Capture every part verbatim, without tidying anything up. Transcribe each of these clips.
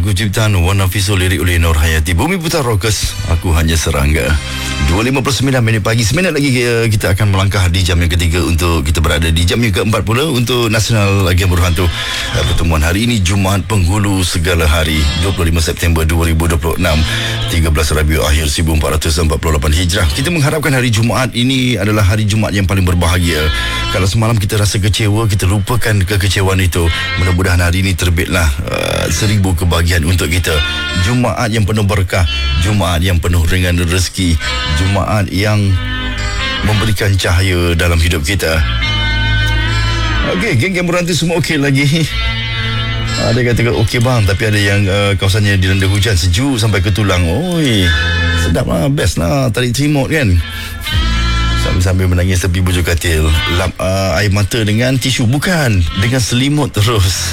lagu ciptaan Wan Nafisul, lirik oleh Nur Hayati. Bumi Putar Rockers, aku hanya serangga. dua lima puluh sembilan minit pagi. Seminit lagi kita akan melangkah di jam yang ketiga untuk kita berada di jam yang keempat pula untuk Nasional Agen Berhantu. Pertemuan hari ini Jumaat Penghulu Segala Hari, dua puluh lima September dua ribu dua puluh enam, tiga belas Rabiul Akhir seribu empat ratus empat puluh lapan Hijrah. Kita mengharapkan hari Jumaat ini adalah hari Jumaat yang paling berbahagia. Kalau semalam kita rasa kecewa, kita lupakan kekecewaan itu. Mudah-mudahan hari ini terbitlah uh, seribu kebahagiaan untuk kita. Jumaat yang penuh berkah, Jumaat yang penuh dengan rezeki, Jumaat yang memberikan cahaya dalam hidup kita. Okey, geng-geng berhantu semua okey lagi. Ada yang kata okey bang, tapi ada yang uh, kawasannya dilanda hujan sejuk sampai ke tulang. Oi, sedap lah, best lah, tarik remote kan. Sambil-sambil menangis tepi bujur katil, lap uh, air mata dengan tisu, bukan, dengan selimut terus.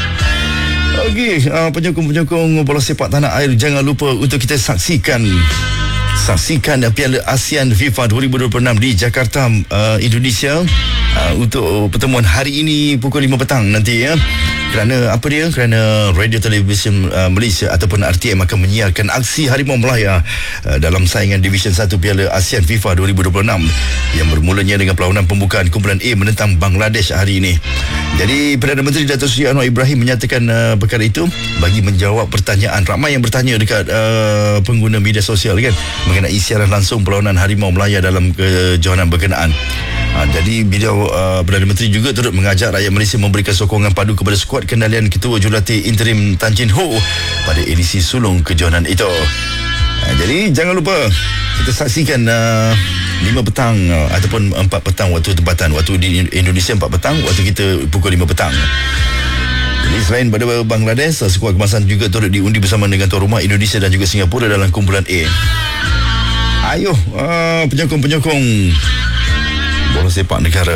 Okey, uh, penyokong-penyokong bola sepak tanah air, jangan lupa untuk kita saksikan saksikan Piala ASEAN FIFA dua ribu dua puluh enam di Jakarta, uh, Indonesia, uh, untuk pertemuan hari ini pukul lima petang nanti ya. Kerana apa dia? Kerana Radio Television uh, Malaysia ataupun R T M akan menyiarkan aksi Harimau Melaya uh, dalam saingan Division satu Piala ASEAN FIFA dua ribu dua puluh enam yang bermulanya dengan perlawanan pembukaan kumpulan A menentang Bangladesh hari ini. Jadi Perdana Menteri Datuk Seri Anwar Ibrahim menyatakan uh, perkara itu bagi menjawab pertanyaan ramai yang bertanya dekat uh, pengguna media sosial kan mengenai siaran langsung perlawanan Harimau Melaya dalam kejohanan berkenaan. Ha, jadi beliau uh, Perdana Menteri juga turut mengajak rakyat Malaysia memberikan sokongan padu kepada skuad kendalian Ketua Jurulatih Interim Tan Chin Ho pada edisi sulung kejohanan itu. Ha, jadi jangan lupa kita saksikan uh, lima petang uh, ataupun empat petang waktu tempatan. Waktu di Indonesia empat petang, waktu kita pukul lima petang. Jadi selain pada Bangladesh, skuad kemasan juga turut diundi bersama dengan tuan rumah Indonesia dan juga Singapura dalam kumpulan A. Ayo uh, penyokong-penyokong bola sepak negara,